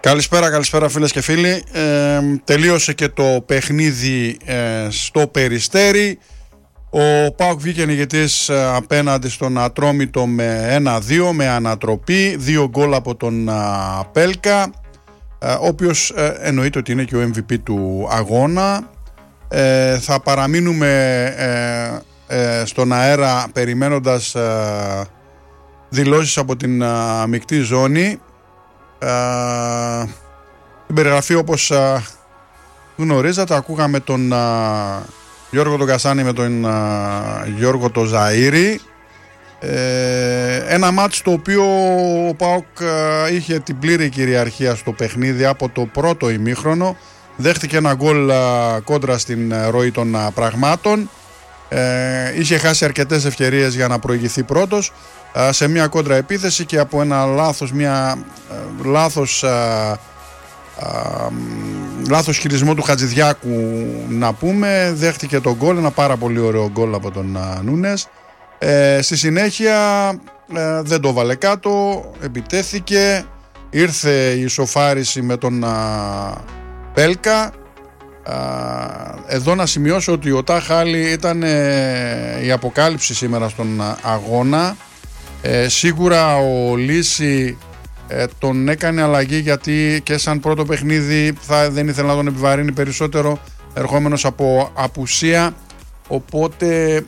Καλησπέρα φίλες και φίλοι. Τελείωσε και το παιχνίδι στο Περιστέρι. Ο ΠΑΟΚ βγήκε νικητής απέναντι στον Ατρόμητο με 1-2 με ανατροπή, 2 γκολ από τον Πέλκα, ο οποίος εννοείται ότι είναι και ο MVP του αγώνα. Θα παραμείνουμε στον αέρα περιμένοντας δηλώσεις από την μεικτή ζώνη. Την περιγραφή, όπως γνωρίζατε, ακούγαμε τον Γιώργο τον Κασάνη με τον Γιώργο τον Ζαΐρη. Ένα μάτς το οποίο ο ΠΑΟΚ είχε την πλήρη κυριαρχία στο παιχνίδι από το πρώτο ημίχρονο. Δέχτηκε ένα γκολ κόντρα στην ροή των πραγμάτων. Είχε χάσει αρκετές ευκαιρίες για να προηγηθεί πρώτος σε μια κόντρα επίθεση και από ένα λάθος χειρισμό του Χατζηδιάκου, να πούμε, δέχτηκε τον γκολ, ένα πάρα πολύ ωραίο γκολ από τον Νούνες. Στη συνέχεια δεν το βάλε κάτω, επιτέθηκε, ήρθε η ισοφάριση με τον Πέλκα. Εδώ να σημειώσω ότι ο Τάχαλη ήταν η αποκάλυψη σήμερα στον αγώνα. Σίγουρα ο Λύση τον έκανε αλλαγή, γιατί και σαν πρώτο παιχνίδι δεν ήθελε να τον επιβαρύνει περισσότερο ερχόμενος από απουσία, οπότε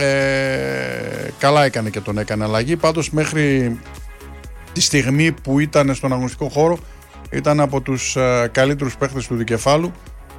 καλά έκανε και τον έκανε αλλαγή. Πάντως μέχρι τη στιγμή που ήταν στον αγωνιστικό χώρο ήταν από τους καλύτερους παίχτες του δικεφάλου.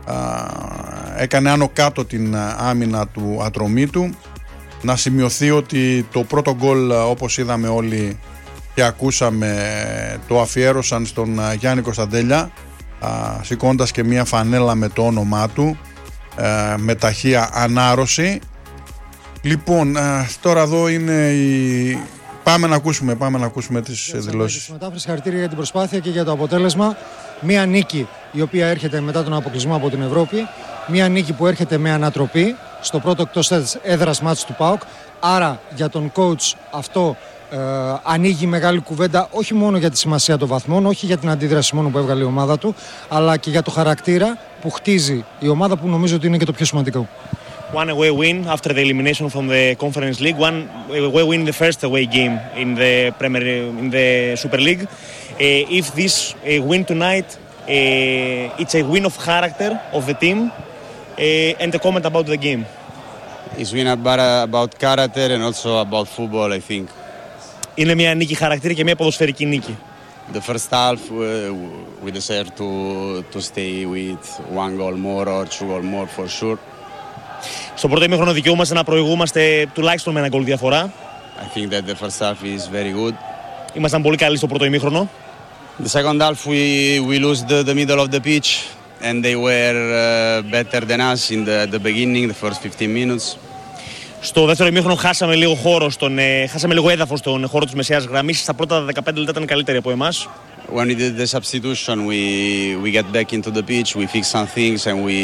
Έκανε άνω κάτω την άμυνα του Ατρομήτου. Να σημειωθεί ότι το πρώτο γκολ, όπως είδαμε όλοι και ακούσαμε, το αφιέρωσαν στον Γιάννη Κωνσταντέλια, σηκώντας και μια φανέλα με το όνομά του, με ταχεία ανάρρωση. Λοιπόν, τώρα εδώ είναι Πάμε να ακούσουμε τις δηλώσεις. Μετάφραση, χαρακτήρια για την προσπάθεια και για το αποτέλεσμα. Μία νίκη η οποία έρχεται μετά τον αποκλεισμό από την Ευρώπη. Μία νίκη που έρχεται με ανατροπή στο πρώτο εκτός έδρας μάτς του ΠΑΟΚ. Άρα για τον coach αυτό ανοίγει μεγάλη κουβέντα, όχι μόνο για τη σημασία των βαθμών, όχι για την αντίδραση μόνο που έβγαλε η ομάδα του, αλλά και για το χαρακτήρα που χτίζει η ομάδα, που νομίζω ότι είναι και το πιο σημαντικό. One away win after the elimination from the Conference League. One away win in the first away game in the Super League. If this win tonight, it's a win of character of the team, and a comment about the game. It's win about character and also about football, I think. Είναι μια νίκη χαρακτήρα και μια ποδοσφαιρική νίκη. The first half we deserve to stay with one goal more or two goal more for sure. Στο πρώτο ημίχρονο δικαιούμαστε να προηγούμαστε τουλάχιστον με ένα γκολ διαφορά. I think that the first half is very good. Ήμασταν πολύ καλοί στο πρώτο ημίχρονο. The second half we lose the middle of the pitch and they were better than us in the beginning, the first 15 minutes. Στο δεύτερο ημίχρονο χάσαμε λίγο έδαφος στον χώρο της μεσαίας γραμμής. Στα πρώτα 15 λεπτά ήταν καλύτεροι από εμάς. When we did the substitution, we get back into the pitch, we fix some things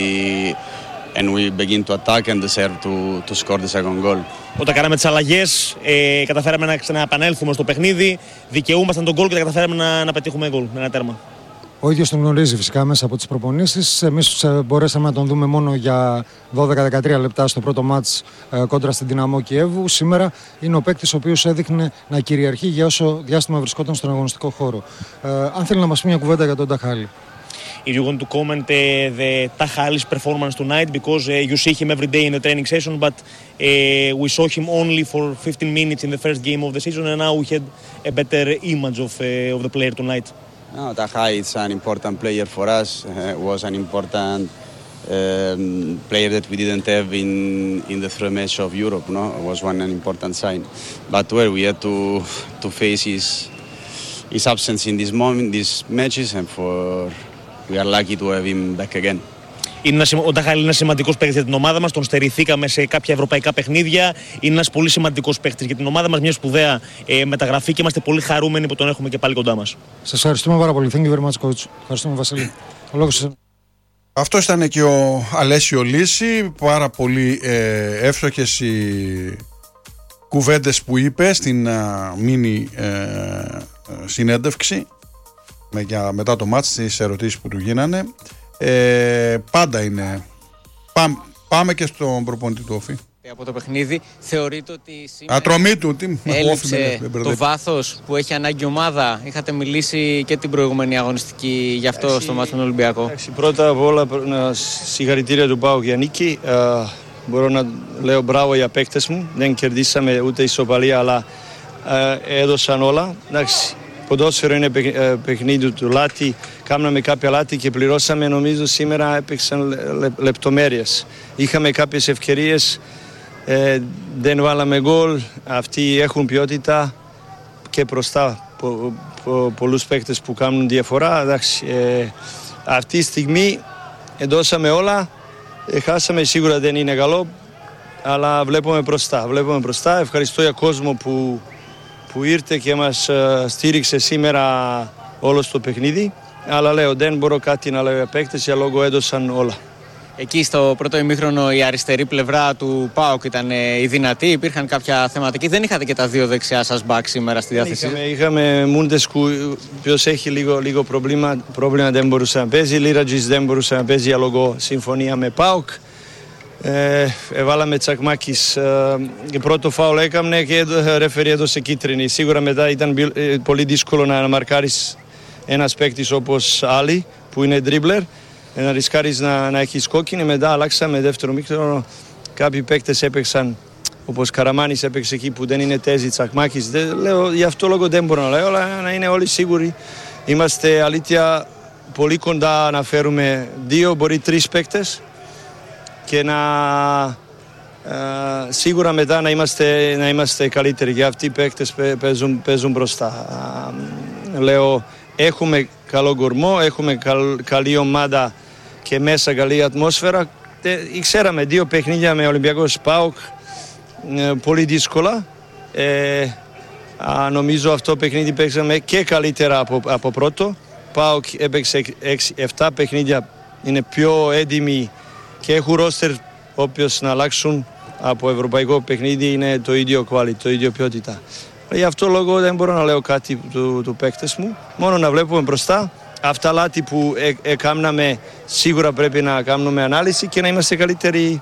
and we begin to attack and deserve to score the second goal. Όταν κάναμε τις αλλαγές, καταφέραμε να ξαναεπανέλθουμε στο παιχνίδι, δικαιούμασταν τον γκολ και καταφέραμε να πετύχουμε γκολ με ένα τέρμα. Ο ίδιος τον γνωρίζει φυσικά μέσα από τις προπονήσεις. Εμείς μπορέσαμε να τον δούμε μόνο για 12-13 λεπτά στο πρώτο μάτς κόντρα στην Δυναμό Κιέβου. Σήμερα είναι ο παίκτης ο οποίος έδειχνε να κυριαρχεί για όσο διάστημα βρισκόταν στον αγωνιστικό χώρο. Αν θέλει να μας πει μια κουβέντα για τον Ταχάλη. If you want to comment the Tahali's performance tonight, because you see him every day in the training session, but we saw him only for 15 minutes in the first game of the season, and now we had a better image of the player tonight. No, Tahali is an important player for us. Was an important player that we didn't have in the third match of Europe. No, it was an important sign. But well, we had to face his absence in this moment, these matches, and we are lucky to have him back again. Ο Ταχάλη είναι ένας σημαντικός παίκτης για την ομάδα μας. Τον στερηθήκαμε σε κάποια ευρωπαϊκά παιχνίδια. Είναι ένας πολύ σημαντικός παίκτης για την ομάδα μας. Μια σπουδαία μεταγραφή και είμαστε πολύ χαρούμενοι που τον έχουμε και πάλι κοντά μας. Σας ευχαριστούμε πάρα πολύ. Thank you very much, coach. Ευχαριστούμε, Βασίλη. Ο λόγος σας. Αυτό ήταν και ο Αλέσιο Λύση. Πάρα πολύ εύστοχες οι κουβέντες που είπε στην μίνι συνέντευξη. μετά το μάτς, τις ερωτήσεις που του γίνανε. Πάντα είναι. Πάμε και στον προπονητή του Όφη. Από το παιχνίδι, θεωρείτε ότι σήμερα ατρομή του, έλειψε το βάθος που έχει ανάγκη η ομάδα? Είχατε μιλήσει και την προηγούμενη αγωνιστική γι' αυτό στο μάτς με τον Ολυμπιακό. Πρώτα απ' όλα, συγχαρητήρια του ΠΑΟΚ για νίκη. Μπορώ να λέω μπράβο για παίκτες μου. Δεν κερδίσαμε ούτε ισοπαλία, αλλά έδωσαν όλα. Ποδόσφαιρο είναι παιχνίδι του λάθη. Κάναμε κάποια λάθη και πληρώσαμε. Νομίζω σήμερα έπαιξαν λεπτομέρειες. Είχαμε κάποιες ευκαιρίες, δεν βάλαμε γκολ. Αυτοί έχουν ποιότητα και μπροστά πολλούς παίκτες που κάνουν διαφορά. Αυτή τη στιγμή δώσαμε όλα. Χάσαμε, σίγουρα δεν είναι καλό, αλλά βλέπουμε μπροστά. Ευχαριστώ για κόσμο που ήρθε και μας στήριξε σήμερα όλο στο παιχνίδι. Αλλά λέω, δεν μπορώ κάτι να λέω για παίκτες, για λόγω έδωσαν όλα. Εκεί στο πρώτο ημίχρονο η αριστερή πλευρά του ΠΑΟΚ ήταν η δυνατή, υπήρχαν κάποια θεματική. Δεν είχατε και τα δύο δεξιά σας μπακ σήμερα στη διάθεσή? Είχαμε Μούντεσκου, ποιος έχει λίγο πρόβλημα, δεν μπορούσε να παίζει. Λίρατζης δεν μπορούσε να παίζει για λόγω συμφωνία με ΠΑΟΚ. Έβαλαμε Τσακμάκης, πρώτο φάουλ έκαμε και ρεφερί έδωσε κίτρινη. Σίγουρα μετά ήταν πολύ δύσκολο να μαρκάρεις ένας παίκτης όπως άλλοι που είναι ντρίμπλερ, να ρισκάρεις να έχεις κόκκινη. Μετά αλλάξαμε δεύτερο μήχρονο. Κάποιοι παίκτες έπαιξαν, όπως Καραμάνης έπαιξε εκεί που δεν είναι τέζι, Τσακμάκης. Λέω, γι' αυτό λόγο δεν μπορώ να λέω, αλλά να είναι όλοι σίγουροι. Είμαστε αλήθεια πολύ κοντά να φέρουμε 2, μπορεί 3 παίκτες και σίγουρα μετά να είμαστε καλύτεροι. Και αυτοί οι παίκτες παίζουν μπροστά. Λέω, έχουμε καλό κορμό, έχουμε καλή ομάδα και μέσα καλή ατμόσφαιρα. Ξέραμε 2 παιχνίδια με Ολυμπιακός ΠΑΟΚ πολύ δύσκολα. Νομίζω αυτό παιχνίδι παίξαμε και καλύτερα από πρώτο. ΠΑΟΚ έπαιξε 7 παιχνίδια, είναι πιο έτοιμοι και έχουν ρόστερ. Όποιος να αλλάξουν από ευρωπαϊκό παιχνίδι είναι το ίδιο quality, το ίδιο ποιότητα. Γι' αυτό λόγο δεν μπορώ να λέω κάτι του παίκτες μου, μόνο να βλέπουμε μπροστά. Αυτά λάθη που έκαναμε σίγουρα πρέπει να κάνουμε ανάλυση και να είμαστε καλύτεροι.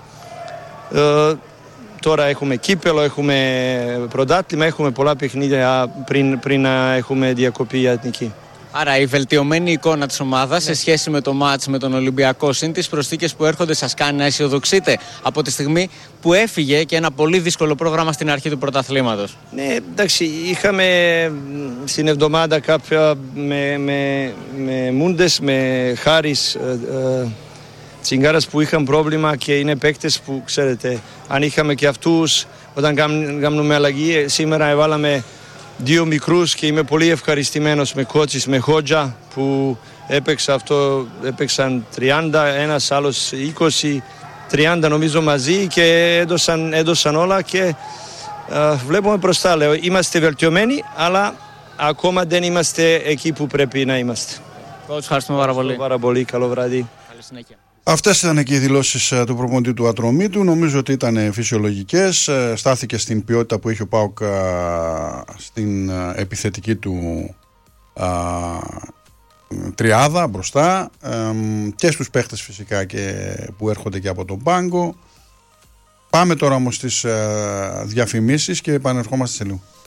Τώρα έχουμε κύπελο, έχουμε πρωτάθλημα, έχουμε πολλά παιχνίδια πριν να έχουμε διακοπή για εθνική. Άρα η βελτιωμένη εικόνα της ομάδας σε σχέση με το μάτς με τον Ολυμπιακό, συν τις προσθήκες που έρχονται, σας κάνει να αισιοδοξείτε από τη στιγμή που έφυγε και ένα πολύ δύσκολο πρόγραμμα στην αρχή του πρωταθλήματος? Ναι, εντάξει, είχαμε στην εβδομάδα κάποια με Μούντες, με Χάρης, Τσιγκάρας που είχαν πρόβλημα και είναι παίκτες που ξέρετε, αν είχαμε και αυτούς όταν κάνουμε αλλαγή, σήμερα έβαλαμε 2 μικρούς και είμαι πολύ ευχαριστημένος με κότσις, με Χότζα που έπαιξαν 30, ένας άλλος 20, 30 νομίζω μαζί και έδωσαν όλα και βλέπουμε μπροστά. Λέω, είμαστε βελτιωμένοι, αλλά ακόμα δεν είμαστε εκεί που πρέπει να είμαστε. Ευχαριστούμε πάρα πολύ. Πάρα πολύ, καλό βράδυ. Καλή συνέχεια. Αυτές ήταν και οι δηλώσεις του προπονητή του Ατρωμίτου. Νομίζω ότι ήταν φυσιολογικές. Στάθηκε στην ποιότητα που έχει ο ΠΑΟΚ στην επιθετική του τριάδα μπροστά και στους παίχτες φυσικά και που έρχονται και από τον πάγκο. Πάμε τώρα όμως στις διαφημίσεις και επανερχόμαστε σε λίγο.